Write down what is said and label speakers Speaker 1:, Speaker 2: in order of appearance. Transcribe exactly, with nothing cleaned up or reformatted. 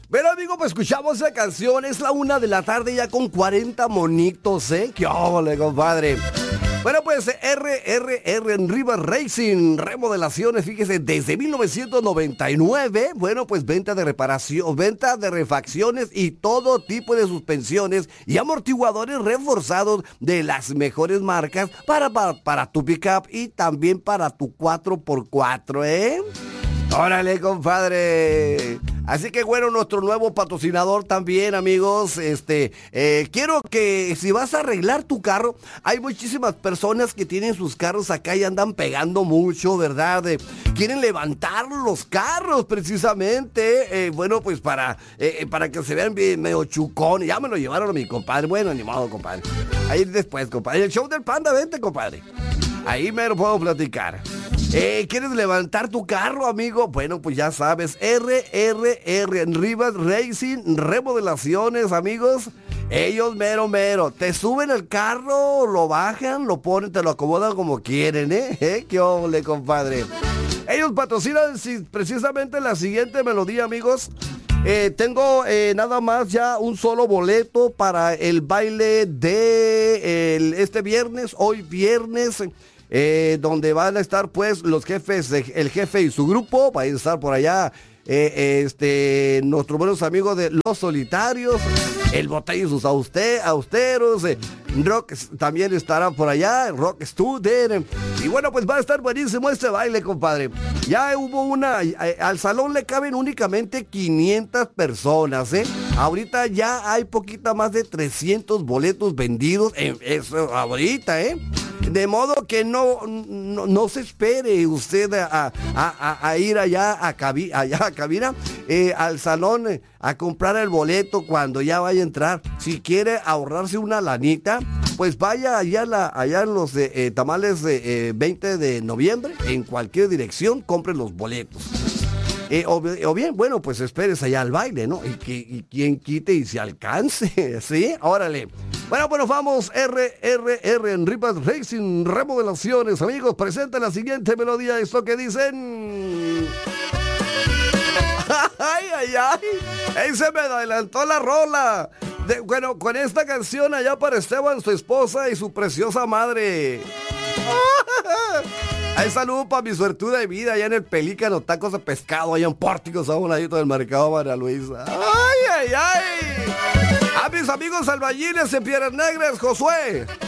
Speaker 1: Bueno, amigo, pues escuchamos esa canción. Es la una de la tarde ya con cuarenta monitos, ¿eh? ¡Qué óvole, compadre! Bueno, pues R R R en Rivas Racing, remodelaciones, fíjese, desde mil novecientos noventa y nueve, bueno, pues venta de reparación, venta de refacciones y todo tipo de suspensiones y amortiguadores reforzados de las mejores marcas para, para, para tu pickup y también para tu cuatro por cuatro, ¿eh? ¡Órale, compadre! Así que bueno, nuestro nuevo patrocinador también, amigos, este, eh, quiero que si vas a arreglar tu carro, hay muchísimas personas que tienen sus carros acá y andan pegando mucho, ¿verdad? Eh, quieren levantar los carros precisamente, eh, bueno, pues para, eh, para que se vean bien, medio chucón. Ya me lo llevaron a mi compadre, bueno, ni modo, compadre. Ahí después, compadre, el show del Panda, vente, compadre. Ahí me lo puedo platicar. Eh, ¿Quieres levantar tu carro, amigo? Bueno, pues ya sabes, R R R en Rivas Racing, remodelaciones, amigos. Ellos mero mero, te suben el carro, lo bajan, lo ponen, te lo acomodan como quieren, ¿eh? ¿Eh? ¿Qué ole, compadre? Ellos patrocinan sí, precisamente la siguiente melodía, amigos. Eh, tengo eh, nada más ya un solo boleto para el baile de el, este viernes, hoy viernes. Eh, donde van a estar pues los jefes, el jefe y su grupo, va a estar por allá eh, este, nuestros buenos amigos de Los Solitarios, el Botella y sus auster, austeros, eh, Rock también estará por allá, Rock Student, y bueno, pues va a estar buenísimo este baile, compadre. Ya hubo una, eh, al salón le caben únicamente quinientas personas, ¿eh? Ahorita ya hay poquita más de trescientos boletos vendidos, en eso ahorita, ¿eh? De modo que no, no, no se espere usted a, a, a, a ir allá a, cabi, allá a cabina, eh, al salón, eh, a comprar el boleto cuando ya vaya a entrar. Si quiere ahorrarse una lanita, pues vaya allá, la, allá en los eh, eh, tamales de eh, veinte de noviembre, en cualquier dirección, compre los boletos. Eh, o, o bien, bueno, pues esperes allá al baile, ¿no? Y, que, y quien quite y se alcance, ¿sí? Órale. Bueno, pues nos vamos, R R R en Rivas Racing, remodelaciones, amigos, presenta la siguiente melodía, esto que dicen... ¡Ay, ay, ay! ¡Ey, se me adelantó la rola! De, bueno, con esta canción allá para Esteban, su esposa y su preciosa madre. Hay saludo para mi suertuda de vida allá en el Pelícano, tacos de pescado, allá en Pórticos, a un ladito del mercado María Luisa. ¡Ay, ay, ay! A mis amigos albañiles en Piedras Negras, Josué,